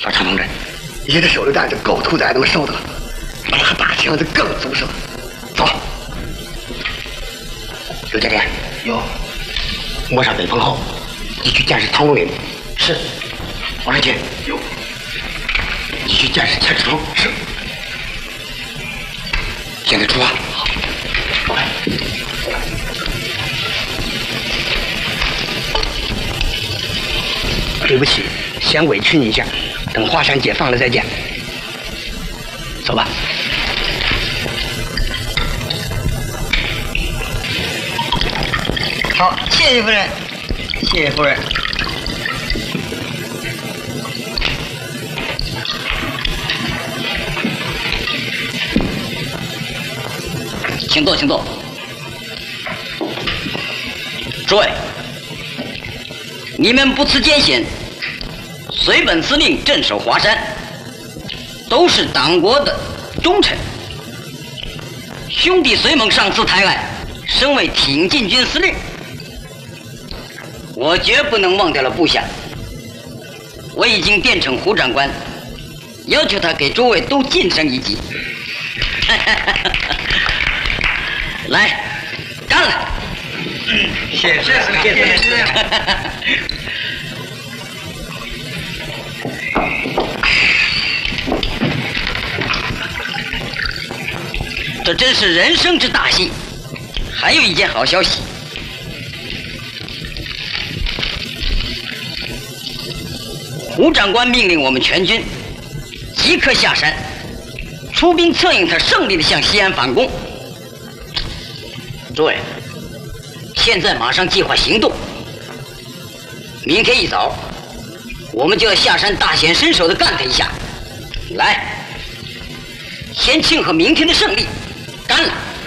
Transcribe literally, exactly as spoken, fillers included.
小常同志，你的手榴弹这狗兔子挨那么烧的了，完了还打枪，这更足是了。走，刘家店有，摸上北风后，你去监视唐龙林。是，王世杰有，你去监视钱志忠。是，现在出发。好。对不起，先委屈你一下，等华山解放了再见。走吧。 好，谢谢夫人，谢谢夫人。 请坐，请坐。诸位，你们不辞艰险，随本司令镇守华山，都是党国的忠臣。兄弟随盟上次抬爱，升为挺进军司令，我绝不能忘掉了部下。我已经电呈胡长官，要求他给诸位都晋升一级。来，干了！ 嗯，谢谢司令，谢谢司令。 这真是人生之大幸。还有一件好消息，胡长官命令我们全军即刻下山，出兵策应他胜利的向西安反攻。诸位，现在马上计划行动。明天一早，我们就要下山大显身手的干他一下。来，先庆贺明天的胜利，干了！